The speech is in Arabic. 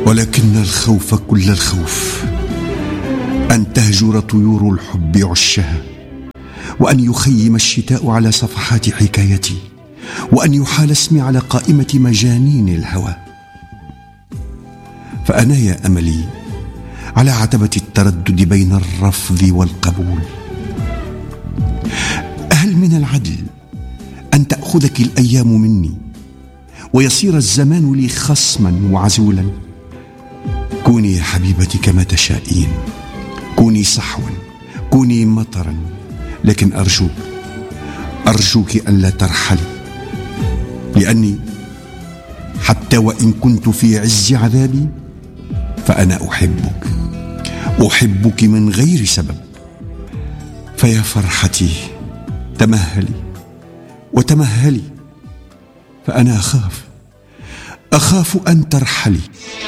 ولكن الخوف كل الخوف أن تهجر طيور الحب عشها، وأن يخيم الشتاء على صفحات حكايتي، وأن يحال اسمي على قائمة مجانين الهوى. فأنا يا أملي على عتبة التردد بين الرفض والقبول. هل من العدل أن تأخذك الأيام مني ويصير الزمان لي خصما وعزولا؟ كوني يا حبيبتي كما تشائين، كوني صحوا، كوني مطرا، لكن أرجوك أن لا ترحلي، لأني حتى وإن كنت في عز عذابي فأنا أحبك من غير سبب. فيا فرحتي تمهلي وتمهلي، فأنا أخاف أن ترحلي.